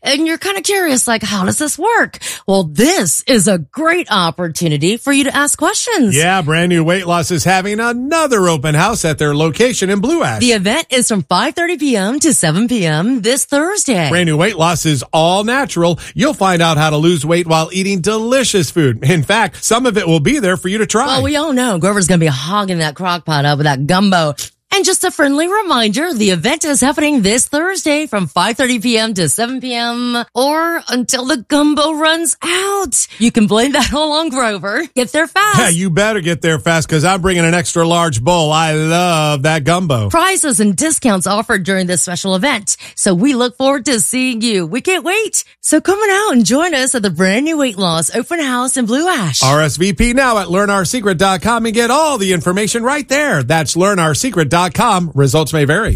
and you're kind of curious, like, how does this work? Well, this is a great opportunity for you to ask questions. Yeah, Brand New Weight Loss is having another open house at their location in Blue Ash. The event is from 5:30 p.m. to 7 p.m. this Thursday. Brand New Weight Loss is all natural. You'll find out how to lose weight while eating delicious food. In fact, some of it will be there for you to try. Well, we all know Grover's going to be hogging that crock pot up with that gumbo. And just a friendly reminder, the event is happening this Thursday from 5:30 p.m. to 7 p.m. or until the gumbo runs out. You can blame that all on Grover. Get there fast. Yeah, you better get there fast because I'm bringing an extra large bowl. I love that gumbo. Prizes and discounts offered during this special event. So we look forward to seeing you. We can't wait. So come on out and join us at the Brand New Weight Loss Open House in Blue Ash. RSVP now at learnoursecret.com and get all the information right there. That's learnoursecret.com. Results may vary.